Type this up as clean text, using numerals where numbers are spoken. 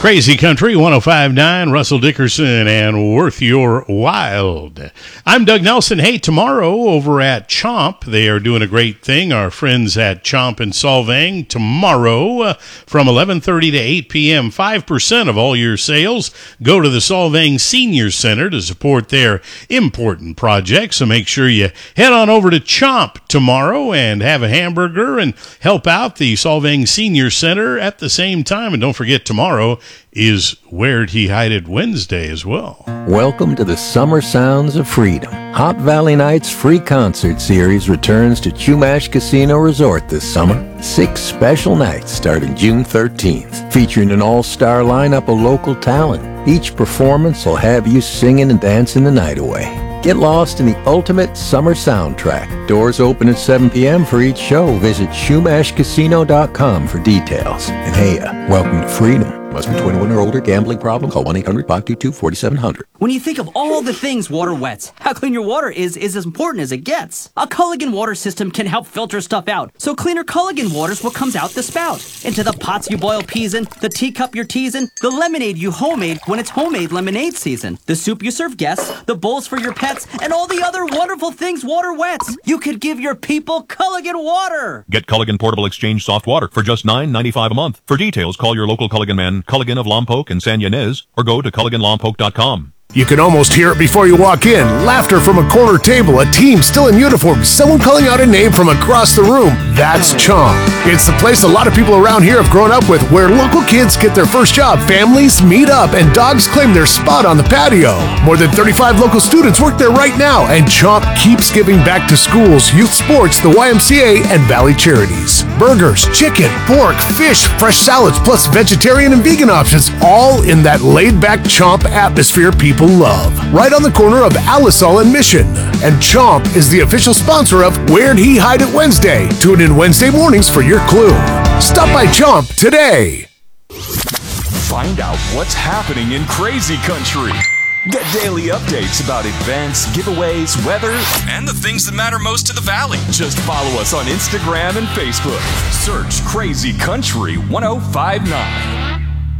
Crazy Country 105.9, Russell Dickerson and Worth Your Wild. I'm Doug Nelson. Hey, tomorrow over at Chomp, they are doing a great thing. Our friends at Chomp in Solvang, tomorrow from 11:30 to 8 p.m., 5% of all your sales go to the Solvang Senior Center to support their important projects. So make sure you head on over to Chomp tomorrow and have a hamburger and help out the Solvang Senior Center at the same time. And don't forget, tomorrow is Where'd He Hide It Wednesday as well. Welcome to the Summer Sounds of Freedom. Hot Valley Nights free concert series returns to Chumash Casino Resort this summer. 6 special nights starting June 13th, featuring an all-star lineup of local talent. Each performance will have you singing and dancing the night away. Get lost in the ultimate summer soundtrack. Doors open at 7 p.m. for each show. Visit SchumashCasino.com for details. And hey, welcome to freedom. Must be 21 or older. Gambling problem? Call 1-800-522-4700. When you think of all the things water wets, how clean your water is as important as it gets. A Culligan water system can help filter stuff out. So cleaner Culligan water's what comes out the spout. Into the pots you boil peas in, the teacup you're teasing, the lemonade you homemade when it's homemade lemonade season, the soup you serve guests, the bowls for your pets, and all the other wonderful things water wets. You could give your people Culligan water. Get Culligan Portable Exchange Soft Water for just $9.95 a month. For details, call your local Culligan man, Culligan of Lompoc and San Ynez, or go to CulliganLompoc.com. You can almost hear it before you walk in. Laughter from a corner table, a team still in uniform, someone calling out a name from across the room. That's Chomp. It's the place a lot of people around here have grown up with, where local kids get their first job, families meet up, and dogs claim their spot on the patio. More than 35 local students work there right now, and Chomp keeps giving back to schools, youth sports, the YMCA, and Valley Charities. Burgers, chicken, pork, fish, fresh salads, plus vegetarian and vegan options, all in that laid-back Chomp atmosphere people love. Right on the corner of Alisal and Mission. And Chomp is the official sponsor of Where'd He Hide It Wednesday. Tune in Wednesday mornings for your clue. Stop by Chomp today. Find out what's happening in Crazy Country. Get daily updates about events, giveaways, weather, and the things that matter most to the Valley. Just follow us on Instagram and Facebook. Search Crazy Country 1059.